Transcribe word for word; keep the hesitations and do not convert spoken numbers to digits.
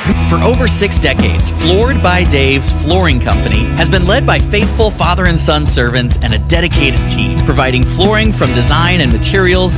For over six decades, Floored by Dave's Flooring Company has been led by faithful father and son servants and a dedicated team, providing flooring from design and materials